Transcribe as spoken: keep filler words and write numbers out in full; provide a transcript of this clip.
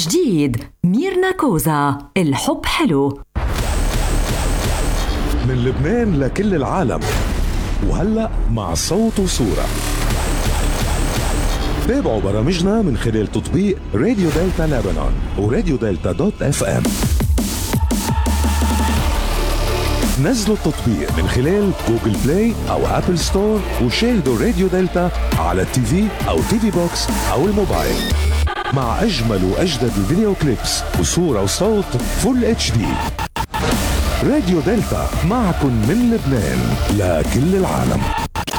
جديد ميرنا كوزا، الحب حلو. من لبنان لكل العالم، وهلأ مع صوت وصورة. تابعوا برامجنا من خلال تطبيق راديو دلتا لبنان وراديو دلتا دوت اف ام. نزلوا التطبيق من خلال جوجل بلاي او ابل ستور وشاهدوا راديو دلتا على التي في او تي في بوكس او الموبايل مع اجمل واجدد الفيديو كليبس وصورة وصوت فول اتش دي. راديو دلتا معكم من لبنان لكل العالم.